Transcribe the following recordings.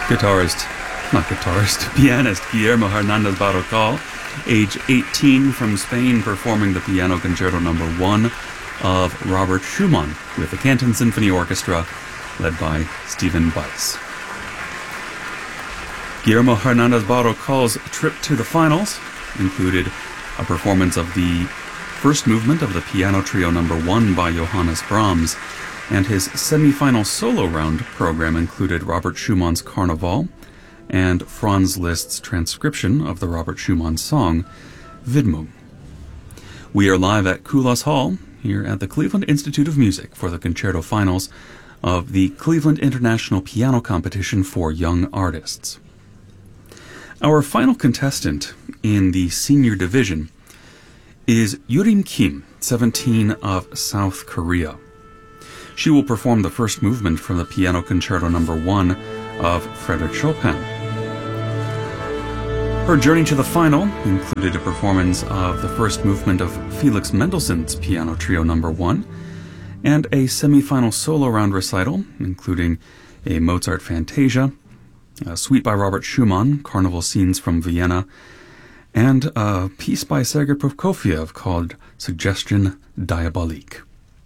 pianist Guillermo Hernandez Barrocal, age 18, from Spain, performing the Piano Concerto No. 1 of Robert Schumann with the Canton Symphony Orchestra, led by Stephen Bice. Guillermo Hernandez Barrocal's trip to the finals included a performance of the first movement of the Piano Trio No. 1 by Johannes Brahms, and his semi-final solo round program included Robert Schumann's Carnival and Franz Liszt's transcription of the Robert Schumann song, Widmung. We are live at Kulas Hall, here at the Cleveland Institute of Music, for the concerto finals of the Cleveland International Piano Competition for Young Artists. Our final contestant in the senior division is Yurim Kim, 17, of South Korea. She will perform the first movement from the Piano Concerto No. 1 of Frédéric Chopin. Her journey to the final included a performance of the first movement of Felix Mendelssohn's Piano Trio No. 1 and a semi-final solo round recital, including a Mozart Fantasia, a suite by Robert Schumann, Carnival Scenes from Vienna, and a piece by Sergei Prokofiev called Suggestion Diabolique.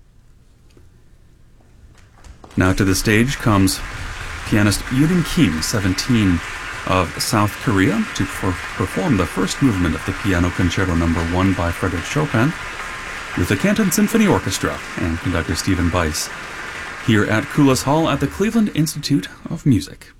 Now to the stage comes pianist Yurim Kim, 17, of South Korea, to perform the first movement of the Piano Concerto No. 1 by Frédéric Chopin with the Canton Symphony Orchestra and conductor Stephen Bice, here at Kulas Hall at the Cleveland Institute of Music.